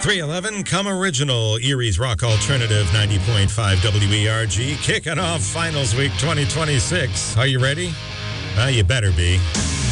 311 Come Original, Erie's Rock Alternative 90.5 WERG, kicking off Finals Week 2026. Are you ready? Well, you better be.